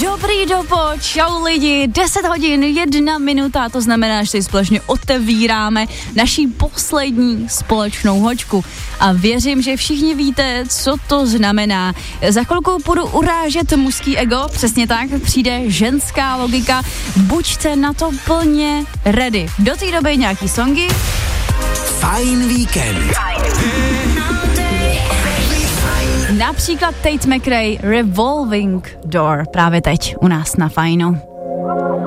Dobrý dopo, čau lidi, 10 hodin, 1 minuta, to znamená, že si společně otevíráme naší poslední společnou hoďku. A věřím, že všichni víte, co to znamená. Za chvilku budu urážet mužský ego, přesně tak, přijde ženská logika, buďte na to plně ready. Do té doby nějaký songy. Fajn víkend. Například Tate McRae, Revolving Door, právě teď u nás na Fajnu.